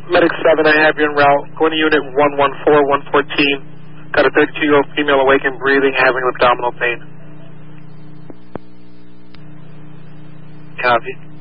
Medic 7, I have you en route. Going to unit 114-114. Got a 32-year-old female awake and breathing, having abdominal pain. Copy.